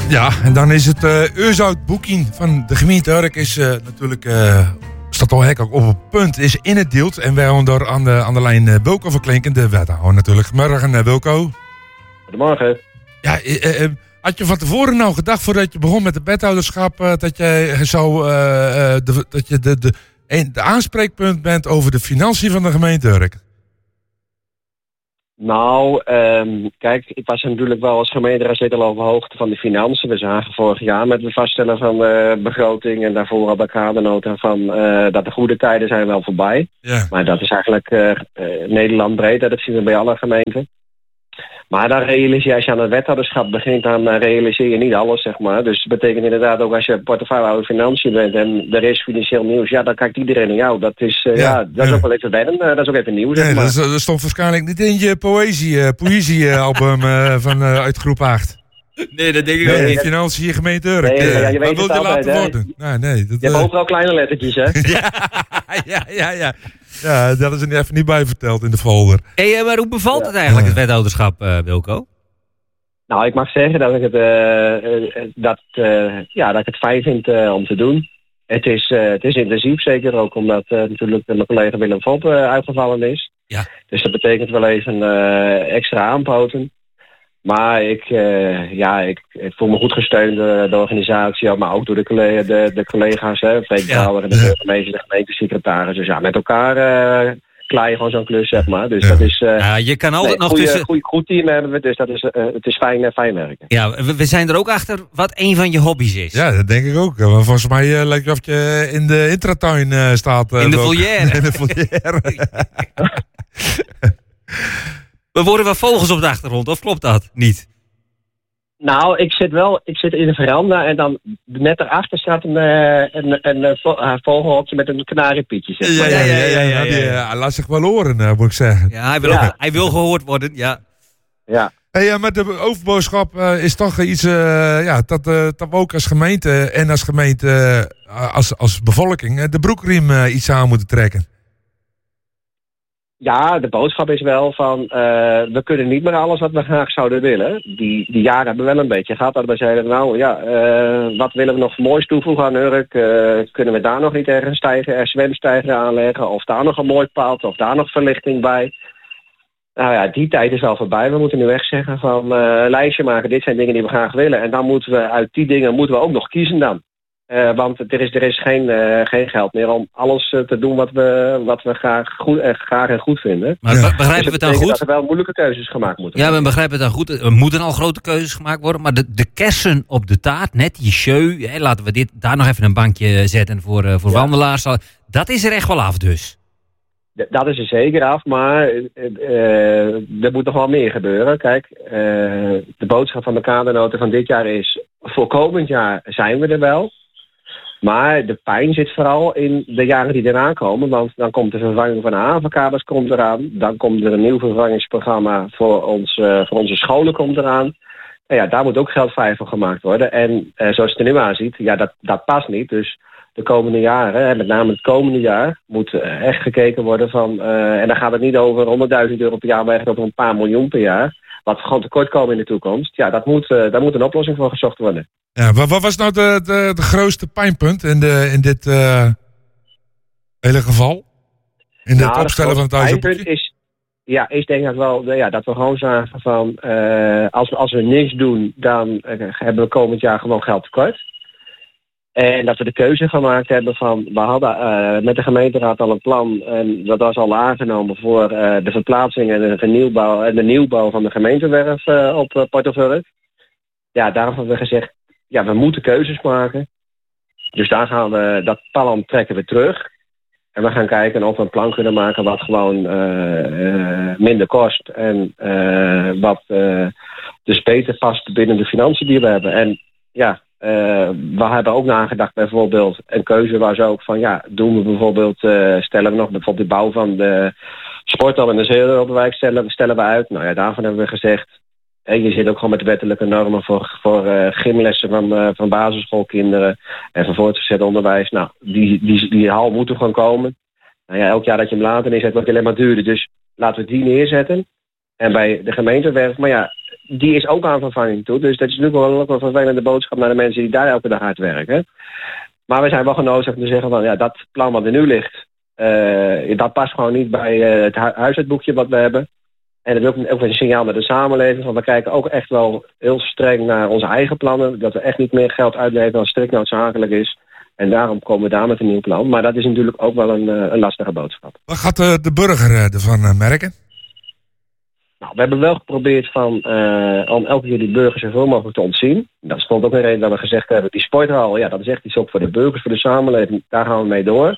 Ja, en dan is het Urzout Boeking van de gemeente Urk is natuurlijk... staat al hek ook op het punt, is in het deelt. En wij hebben aan de lijn Wilco Verklinken, de wethouder natuurlijk. Morgen, Wilco. Goedemorgen. Ja, had je van tevoren nou gedacht, voordat je begon met het wethouderschap, dat jij zou dat je de aanspreekpunt bent over de financiën van de gemeente Urk? Nou, kijk, ik was natuurlijk wel als gemeenteraadslid al op de hoogte van de financiën. We zagen vorig jaar met het vaststellen van de begroting en daarvoor al bij kadernota van dat de goede tijden zijn wel voorbij. Ja. Maar dat is eigenlijk Nederland breed, dat zien we bij alle gemeenten. Maar dan realiseer je, als je aan het wethouderschap begint, dan realiseer je niet alles, zeg maar. Dus dat betekent inderdaad ook als je portefeuillehouder financiën bent en er is financieel nieuws, ja, dan kijkt iedereen naar jou. Dat is, dat is ook wel even wennen, dat is ook even nieuw, zeg maar. Nee, dat stond waarschijnlijk niet in je poëziealbum uit groep 8. Nee, dat denk ik ook niet. Financiën gemeente Urk. Nee, je weet wat wil het je altijd, laten worden? Nee, je hebt overal kleine lettertjes, hè? Ja. Ja, dat is er even niet bij verteld in de folder. Hey, maar hoe bevalt het eigenlijk, het wethouderschap, Wilco? Nou, ik mag zeggen dat ik het fijn vind om te doen. Het is intensief, zeker ook omdat natuurlijk mijn collega Willem Vop uitgevallen is. Ja. Dus dat betekent wel even extra aanpoten. Maar ik voel me goed gesteund door de organisatie, maar ook door de collega's, Freek Brouwer en de burgemeester, de gemeentesecretaris. Dus ja, met elkaar klaar je gewoon zo'n klus, zeg maar. Dus dat is... je kan altijd nog tussen... Goed team hebben we, dus het is fijn werken. Ja, we zijn er ook achter wat een van je hobby's is. Ja, dat denk ik ook. Maar volgens mij lijkt het of je in de intratuin staat. In de volière. In de volière. We worden wel vogels op de achtergrond, of klopt dat niet? Nou, ik zit in de veranda en dan net daarachter staat een vogelhokje met een kanariepietje. Zeg maar. Ja. Hij laat zich wel horen, moet ik zeggen. Ja, hij wil gehoord worden, ja. Ja. Hey, maar de overboodschap is toch iets dat we ook als gemeente en als gemeente als bevolking de broekriem iets aan moeten trekken. Ja, de boodschap is wel van, we kunnen niet meer alles wat we graag zouden willen. Die jaren hebben we wel een beetje gehad. Dat we zeiden, wat willen we nog moois toevoegen aan Urk? Kunnen we daar nog niet ergens zwemstijger aanleggen? Of daar nog een mooi pad? Of daar nog verlichting bij? Nou ja, die tijd is al voorbij. We moeten nu echt zeggen van, een lijstje maken. Dit zijn dingen die we graag willen. En dan moeten we uit die dingen ook nog kiezen dan. Want er is geen geld meer om alles te doen wat we graag en goed vinden. Maar begrijpen we het dan goed? Dat er wel moeilijke keuzes gemaakt moeten worden. Ja, we begrijpen het dan goed. Er moeten al grote keuzes gemaakt worden. Maar de kersen op de taart, net die jeu, laten we daar nog even een bankje zetten voor wandelaars. Dat is er echt wel af dus. Dat is er zeker af, maar er moet nog wel meer gebeuren. Kijk, de boodschap van de kadernota van dit jaar is, voor komend jaar zijn we er wel. Maar de pijn zit vooral in de jaren die eraan komen. Want dan komt de vervanging van de havenkabels eraan. Dan komt er een nieuw vervangingsprogramma voor onze scholen komt eraan. Nou ja, daar moet ook geld vrij voor gemaakt worden. En zoals het er nu aanziet, dat past niet. Dus de komende jaren, met name het komende jaar, moet echt gekeken worden van... en dan gaat het niet over 100.000 euro per jaar, maar echt over een paar miljoen per jaar. Wat we gewoon tekort komen in de toekomst. Ja, daar moet een oplossing voor gezocht worden. Ja, wat was nou de grootste pijnpunt in dit hele geval? In het opstellen van het huishoudboekje? Is denk ik wel dat we gewoon zagen van... als we niks doen, dan hebben we komend jaar gewoon geld tekort. En dat we de keuze gemaakt hebben van... We hadden met de gemeenteraad al een plan... en dat was al aangenomen voor de verplaatsing en de nieuwbouw van de gemeentewerf op Portovelk. Ja, daarom hebben we gezegd... Ja, we moeten keuzes maken. Dus daar gaan we... Dat plan trekken we terug. En we gaan kijken of we een plan kunnen maken... wat gewoon minder kost. En wat dus beter past binnen de financiën die we hebben. En ja... we hebben ook nagedacht bijvoorbeeld, een keuze was ook van doen we bijvoorbeeld, stellen we nog bijvoorbeeld de bouw van de sporthal in de Zeeropwijk stellen we uit. Nou ja, daarvan hebben we gezegd, je zit ook gewoon met de wettelijke normen voor gymlessen van basisschoolkinderen en van voortgezet onderwijs. Nou, die hal moet er gewoon komen. Nou ja, elk jaar dat je hem later neerzet wordt hij alleen maar duurder. Dus laten we die neerzetten. en bij de gemeentewerf. Maar ja, die is ook aan vervanging toe. Dus dat is natuurlijk wel ook een vervelende boodschap naar de mensen die daar elke dag hard werken. Maar we zijn wel genoodzaakt om te zeggen van, ja, dat plan wat er nu ligt, dat past gewoon niet bij het huishoudboekje wat we hebben. En dat is ook een signaal naar de samenleving. Van we kijken ook echt wel heel streng naar onze eigen plannen. Dat we echt niet meer geld uitgeven dan strikt noodzakelijk is. En daarom komen we daar met een nieuw plan. Maar dat is natuurlijk ook wel een lastige boodschap. Wat gaat de burger ervan merken? Nou, we hebben wel geprobeerd om elke keer die burgers zoveel mogelijk te ontzien. Dat stond ook een reden dat we gezegd hebben, die sporthal, ja, dat is echt iets ook voor de burgers, voor de samenleving. Daar gaan we mee door.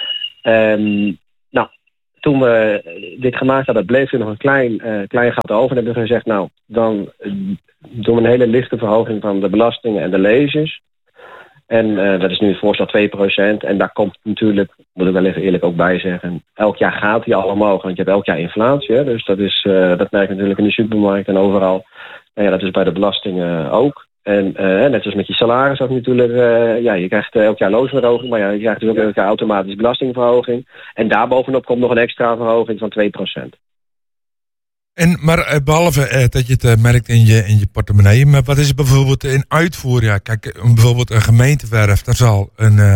Toen we dit gemaakt hadden, bleef er nog een klein gat over. En hebben we gezegd, nou, dan doen we een hele lichte verhoging van de belastingen en de leges. En dat is nu het voorstel 2%. En daar komt natuurlijk, moet ik wel even eerlijk ook bij zeggen, elk jaar gaat die al omhoog. Want je hebt elk jaar inflatie. Hè? Dus dat merk je natuurlijk in de supermarkt en overal. Nou ja, dat is bij de belastingen ook. En net zoals met je salaris ook natuurlijk. Je krijgt elk jaar loonsverhoging. Maar ja, je krijgt dus ook elk jaar automatisch belastingverhoging. En daarbovenop komt nog een extra verhoging van 2%. Maar behalve dat je het merkt in je portemonnee, maar wat is het bijvoorbeeld in uitvoer? Ja, kijk, bijvoorbeeld een gemeentewerf, daar zal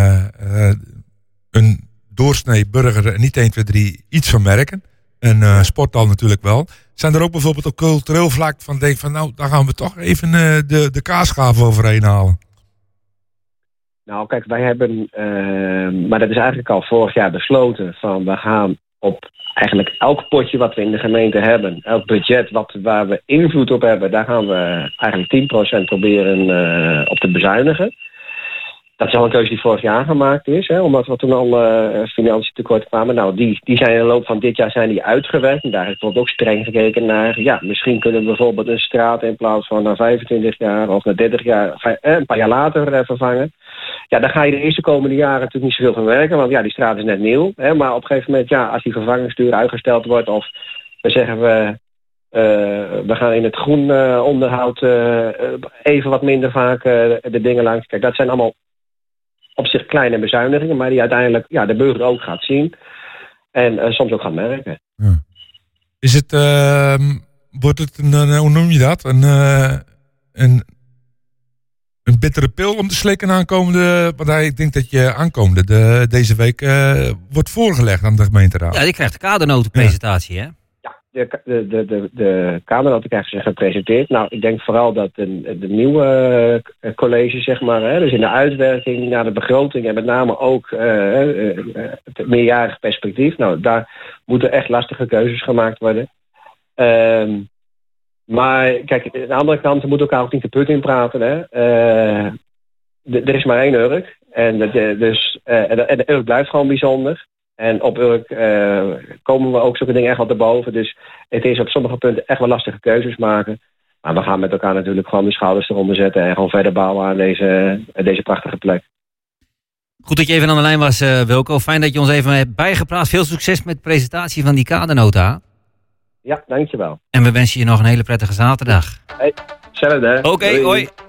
een doorsnee burger niet 1, 2, 3 iets van merken. Een sporthal natuurlijk wel. Zijn er ook bijvoorbeeld op cultureel vlak van denk van, nou, daar gaan we toch even de kaasschaven overheen halen? Nou, kijk, wij hebben, maar dat is eigenlijk al vorig jaar besloten, van we gaan op eigenlijk elk potje wat we in de gemeente hebben, elk budget waar we invloed op hebben, daar gaan we eigenlijk 10% proberen op te bezuinigen. Dat is al een keuze die vorig jaar gemaakt is, hè, omdat we toen al financiën tekort kwamen. Nou, die zijn in de loop van dit jaar zijn die uitgewerkt. En daar wordt ook streng gekeken naar, ja, misschien kunnen we bijvoorbeeld een straat in plaats van na 25 jaar of na 30 jaar, een paar jaar later vervangen. Ja, daar ga je de eerste komende jaren natuurlijk niet zoveel van werken, want ja, die straat is net nieuw. Hè, maar op een gegeven moment, ja, als die vervangingsduur uitgesteld wordt of we zeggen we gaan in het groen onderhoud even wat minder vaak de dingen langs. Kijk, dat zijn allemaal op zich kleine bezuinigingen, maar die uiteindelijk de burger ook gaat zien en soms ook gaat merken. Ja. Is het, wordt het hoe noem je dat? Een bittere pil om te slikken aankomende, want ik denk dat je aankomende deze week wordt voorgelegd aan de gemeenteraad. Ja, die krijgt de kadernotenpresentatie, hè? Ja, de kadernota krijgt zich gepresenteerd. Nou, ik denk vooral dat de nieuwe college, zeg maar, hè, dus in de uitwerking naar de begroting en met name ook het meerjarig perspectief. Nou, daar moeten echt lastige keuzes gemaakt worden. Maar kijk, aan de andere kant moet elkaar ook niet de put in praten. Hè. Er is maar 1 Urk. En de Urk blijft gewoon bijzonder. En op Urk komen we ook zulke dingen echt wel te boven. Dus het is op sommige punten echt wel lastige keuzes maken. Maar we gaan met elkaar natuurlijk gewoon de schouders eronder zetten en gewoon verder bouwen aan deze prachtige plek. Goed dat je even aan de lijn was, Wilco. Fijn dat je ons even hebt bijgepraat. Veel succes met de presentatie van die kadernota. Ja, dankjewel. En we wensen je nog een hele prettige zaterdag. Hey, hetzelfde. Oké, hoi.